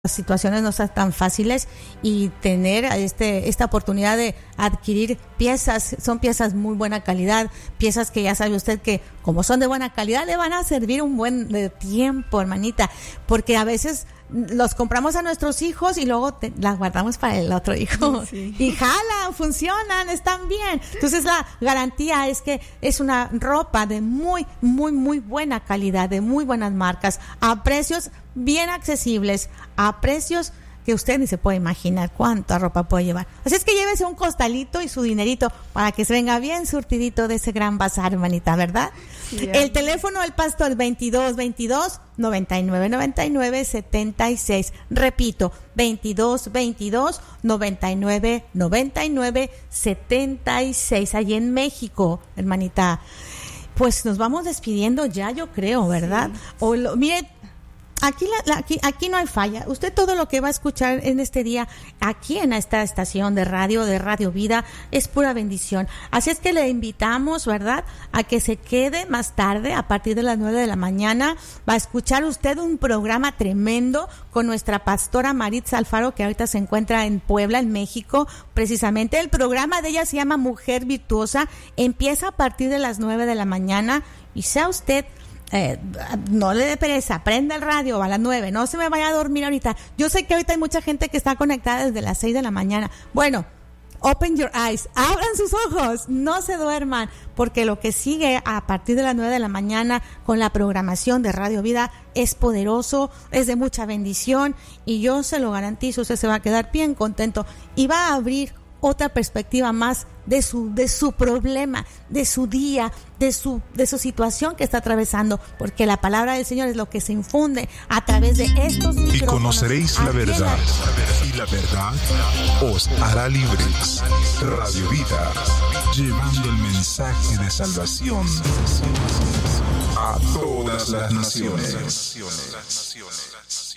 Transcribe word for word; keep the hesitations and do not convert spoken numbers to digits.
las situaciones no son tan fáciles y tener este esta oportunidad de adquirir piezas, son piezas muy buena calidad, piezas que ya sabe usted que como son de buena calidad le van a servir un buen de tiempo, hermanita, porque a veces los compramos a nuestros hijos y luego te, las guardamos para el otro hijo. Sí. Y jalan, funcionan, están bien. Entonces la garantía es que es una ropa de muy, muy, muy buena calidad, de muy buenas marcas, a precios bien accesibles, a precios que usted ni se puede imaginar cuánta ropa puede llevar. Así es que llévese un costalito y su dinerito para que se venga bien surtidito de ese gran bazar, hermanita, ¿verdad? Sí, el teléfono del pastor veintidós veintidós noventa y nueve noventa y nueve setenta y seis. Repito, veintidós veintidós noventa y nueve noventa y nueve setenta y seis. Allí en México, hermanita. Pues nos vamos despidiendo ya, yo creo, ¿verdad? Sí. O lo, mire, Aquí, la, la, aquí, aquí no hay falla. Usted todo lo que va a escuchar en este día, aquí en esta estación de radio, de Radio Vida, es pura bendición. Así es que le invitamos, ¿verdad?, a que se quede más tarde, a partir de las nueve de la mañana. Va a escuchar usted un programa tremendo con nuestra pastora Maritza Alfaro, que ahorita se encuentra en Puebla, en México. Precisamente el programa de ella se llama Mujer Virtuosa. Empieza a partir de las nueve de la mañana y sea usted... Eh, no le dé pereza, prenda el radio a las nueve, no se me vaya a dormir ahorita. Yo sé que ahorita hay mucha gente que está conectada desde las seis de la mañana. Bueno, open your eyes, abran sus ojos, no se duerman, porque lo que sigue a partir de las nueve de la mañana con la programación de Radio Vida es poderoso, es de mucha bendición y yo se lo garantizo, usted se va a quedar bien contento y va a abrir otra perspectiva más de su de su problema, de su día, de su de su situación que está atravesando, porque la palabra del Señor es lo que se infunde a través de estos micrófonos. Y conoceréis la verdad, y la verdad os hará libres. Radio Vida, llevando el mensaje de salvación a todas las naciones.